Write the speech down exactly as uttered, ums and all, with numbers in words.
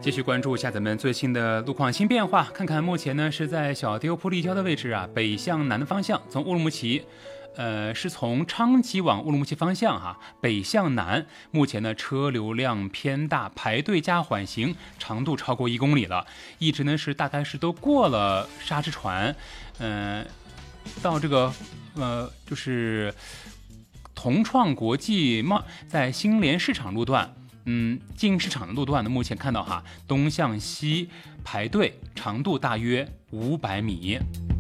继续关注一下咱们最新的路况新变化，看看目前呢是在小丢铺立交的位置啊，北向南的方向，从乌鲁木齐，呃，是从昌吉往乌鲁木齐方向哈、啊，北向南，目前呢车流量偏大，排队加缓行，长度超过一公里了，一直呢是大概是都过了沙之船，嗯、呃，到这个呃就是同创国际贸在新联市场路段。嗯，进市场的路段呢，目前看到哈，东向西排队长度大约五百米。